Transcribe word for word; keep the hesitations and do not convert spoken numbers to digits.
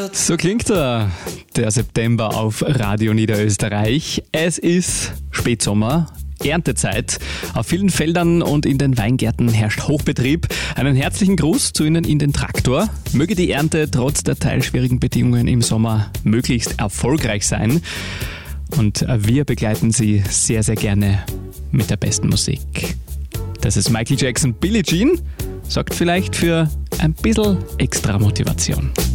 So klingt er, der September auf Radio Niederösterreich. Es ist Spätsommer, Erntezeit. Auf vielen Feldern und in den Weingärten herrscht Hochbetrieb. Einen herzlichen Gruß zu Ihnen in den Traktor. Möge die Ernte trotz der teilschwierigen Bedingungen im Sommer möglichst erfolgreich sein. Und wir begleiten Sie sehr, sehr gerne mit der besten Musik. Das ist Michael Jackson, Billie Jean. Sorgt vielleicht für ein bisschen extra Motivation.